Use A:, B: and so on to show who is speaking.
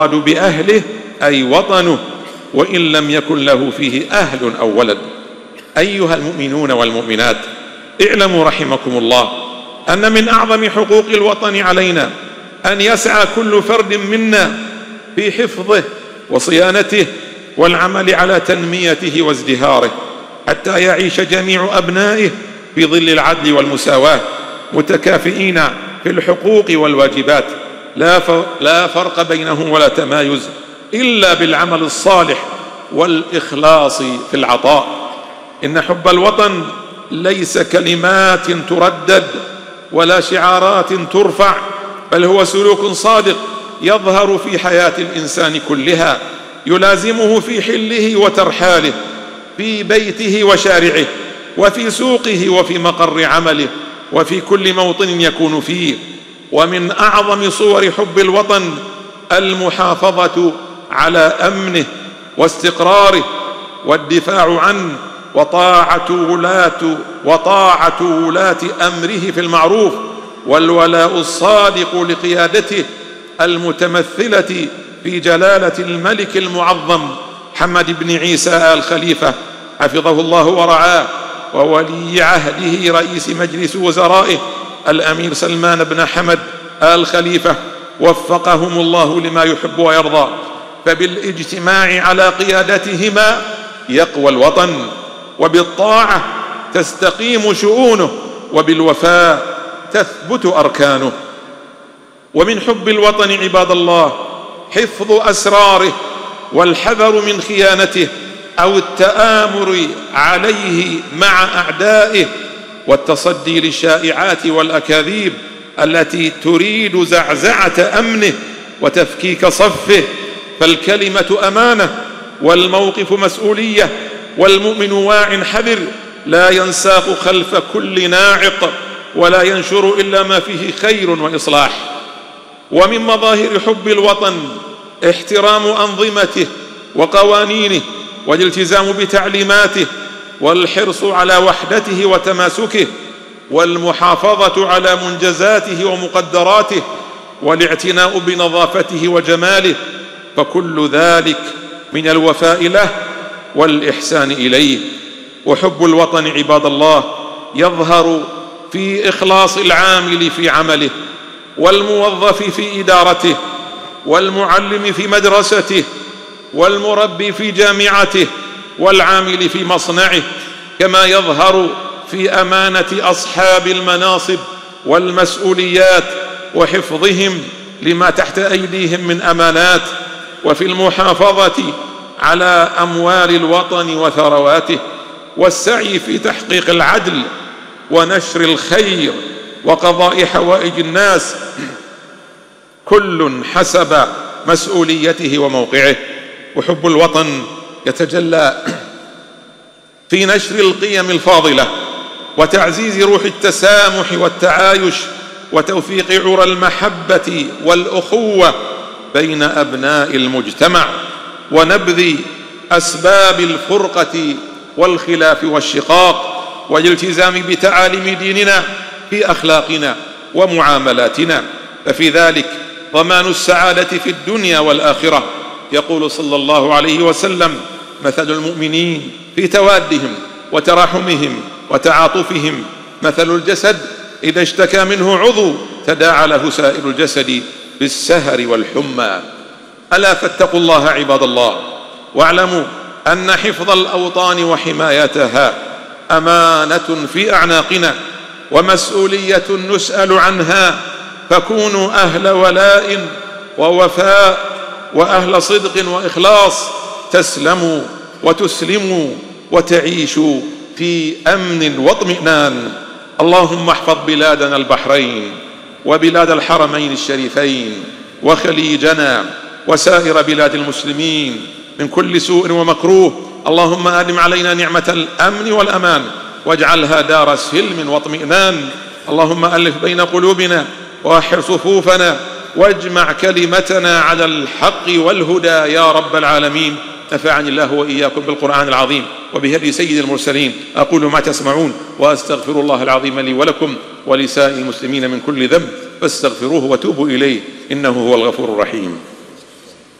A: بأهله أي وطنه، وإن لم يكن له فيه أهل أو ولد. أيها المؤمنون والمؤمنات، اعلموا رحمكم الله أن من أعظم حقوق الوطن علينا أن يسعى كل فرد منا في حفظه وصيانته والعمل على تنميته وازدهاره، حتى يعيش جميع أبنائه في ظل العدل والمساواة متكافئين في الحقوق والواجبات، لا فرق بينهم ولا تمايز، إلا بالعمل الصالح والإخلاص في العطاء. إن حب الوطن ليس كلمات تردد ولا شعارات ترفع، بل هو سلوك صادق يظهر في حياة الإنسان كلها، يلازمه في حله وترحاله، في بيته وشارعه، وفي سوقه وفي مقر عمله، وفي كل موطن يكون فيه. ومن أعظم صور حب الوطن المحافظة على أمنه واستقراره والدفاع عنه وطاعة ولاة أمره في المعروف، والولاء الصادق لقيادته المتمثلة في جلالة الملك المعظم حمد بن عيسى آل خليفة حفظه الله ورعاه، وولي عهده رئيس مجلس وزرائه الأمير سلمان بن حمد آل خليفة، وفقهم الله لما يحب ويرضى. فبالاجتماع على قيادتهما يقوى الوطن، وبالطاعة تستقيم شؤونه، وبالوفاء تثبت أركانه. ومن حب الوطن عباد الله حفظ أسراره والحذر من خيانته أو التآمر عليه مع أعدائه، والتصدي للشائعات والأكاذيب التي تريد زعزعة أمنه وتفكيك صفه. فالكلمة أمانة، والموقف مسؤولية، والمؤمن واع حذر، لا ينساق خلف كل ناعق، ولا ينشر إلا ما فيه خير وإصلاح. ومن مظاهر حب الوطن احترام أنظمته وقوانينه، والالتزام بتعليماته، والحرص على وحدته وتماسكه، والمحافظة على منجزاته ومقدراته، والاعتناء بنظافته وجماله، فكل ذلك من الوفاء له والإحسان إليه. وحب الوطن عباد الله يظهر في إخلاص العامل في عمله، والموظف في إدارته، والمعلم في مدرسته، والمربي في جامعته، والعامل في مصنعه، كما يظهر في أمانة أصحاب المناصب والمسؤوليات وحفظهم لما تحت أيديهم من أمانات، وفي المحافظة على أموال الوطن وثرواته، والسعي في تحقيق العدل ونشر الخير وقضاء حوائج الناس، كل حسب مسؤوليته وموقعه. وحب الوطن يتجلى في نشر القيم الفاضلة، وتعزيز روح التسامح والتعايش، وتوثيق عرى المحبة والأخوة بين أبناء المجتمع، ونبذ أسباب الفرقة والخلاف والشقاق، والالتزام بتعاليم ديننا في أخلاقنا ومعاملاتنا، ففي ذلك ضمان السعادة في الدنيا والآخرة. يقول صلى الله عليه وسلم: مثل المؤمنين في توادهم وتراحمهم وتعاطفهم مثل الجسد إذا اشتكى منه عضو تداعى له سائر الجسد بالسهر والحمى. ألا فاتقوا الله عباد الله، واعلموا أن حفظ الأوطان وحمايتها أمانة في أعناقنا، ومسؤولية نسأل عنها، فكونوا أهل ولاء ووفاء، وأهل صدق وإخلاص، تسلموا وتسلموا وتعيشوا في أمن واطمئنان. اللهم احفظ بلادنا البحرين، وبلاد الحرمين الشريفين، وخليجنا، وسائر بلاد المسلمين من كل سوء ومكروه. اللهم أدم علينا نعمة الأمن والأمان، واجعلها دار سلم واطمئنان. اللهم ألف بين قلوبنا، وأحر صفوفنا، واجمع كلمتنا على الحق والهدى يا رب العالمين. نفعني الله وإياكم بالقرآن العظيم وبهدي سيد المرسلين. أقول ما تسمعون، وأستغفر الله العظيم لي ولكم ولسائر المسلمين من كل ذنب، فاستغفروه وتوبوا إليه، إنه هو الغفور الرحيم.